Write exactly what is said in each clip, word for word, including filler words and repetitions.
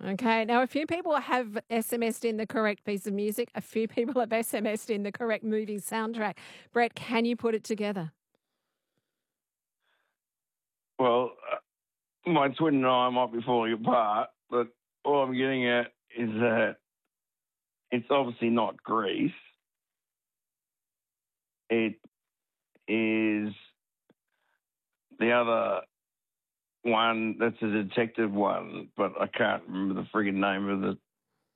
Okay. Now, a few people have S M S'd in the correct piece of music. A few people have S M S'd in the correct movie soundtrack. Brett, can you put it together? Well, uh, my twin and I might be falling apart, but all I'm getting at is that it's obviously not Grease. It is the other one that's a detective one, but I can't remember the friggin' name of the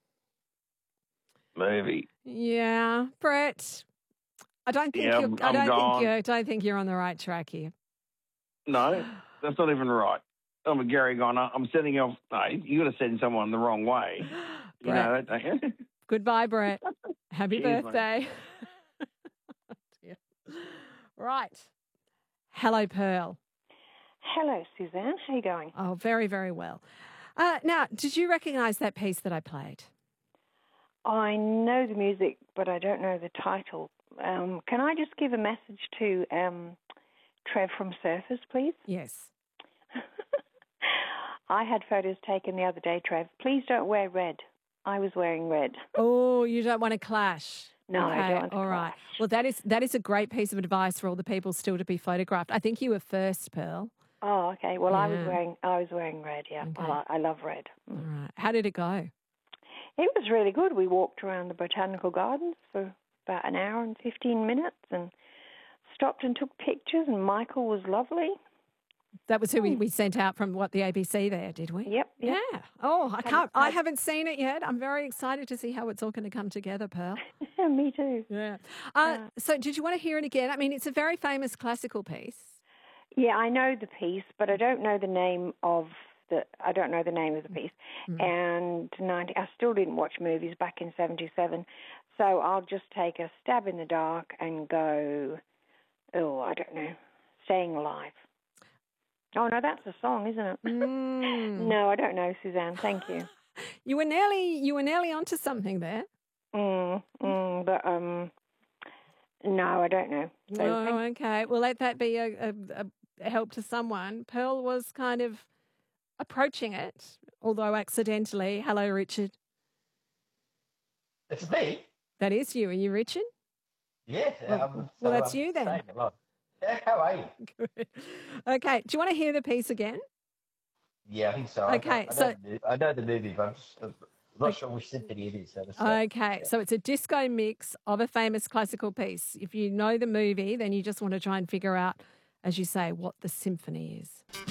movie. Yeah, Brett. I don't think Yeah, you're. I'm, I I'm don't think gone. you. I don't think you're on the right track here. No, that's not even right. I'm a Gary Goner. I'm setting off. No, you got to send someone the wrong way. You Brett. know that, don't you? Goodbye, Brett. Happy Cheers, mate. birthday. Dear. Right. Hello, Pearl. Hello, Suzanne. How you going? Oh, very, very well. Uh, now, did you recognise that piece that I played? I know the music, but I don't know the title. Um, can I just give a message to um, Trev from Surfers, please? Yes. I had photos taken the other day, Trev. Please don't wear red. I was wearing red. Oh, you don't want to clash. No, okay, I don't want to all right. clash. Well, that is that is a great piece of advice for all the people still to be photographed. I think you were first, Pearl. Oh, okay. Well, I was Yeah. wearing I was wearing red. Yeah. Okay. Well, I, I love red. All right. How did it go? It was really good. We walked around the botanical gardens for about an hour and fifteen minutes, and stopped and took pictures. And Michael was lovely. That was who we, we sent out from what the A B C there, did we? Yep. yep. Yeah. Oh, I Had- can't. I had- haven't seen it yet. I'm very excited to see how it's all going to come together, Pearl. Me too. Yeah. Uh, Yeah. so, did you want to hear it again? I mean, it's a very famous classical piece. Yeah, I know the piece, but I don't know the name of the. I don't know the name of the piece. Mm. And ninety, I still didn't watch movies back in seventy-seven, so I'll just take a stab in the dark and go. Oh, I don't know. Staying Alive. Oh no, that's a song, isn't it? Mm. No, I don't know, Suzanne. Thank you. You were nearly. You were nearly onto something there. Mm, mm, but um, no, I don't know. So Oh, thank- okay. Well, let that be a, a, a help to someone. Pearl was kind of approaching it, although accidentally. Hello, Richard. It's me. That is you. Are you Richard? Yeah. Well, um, well, so, that's um, you then. saying a lot. Yeah, how are you? Good. Okay. Do you want to hear the piece again? Yeah, I think so. I- Okay, I, I, so- know, the mo- I know the movie, but I'm just I'm not sure which symphony it is. So just, uh, Okay. yeah. So it's a disco mix of a famous classical piece. If you know the movie, then you just want to try and figure out, as you say, what the symphony is.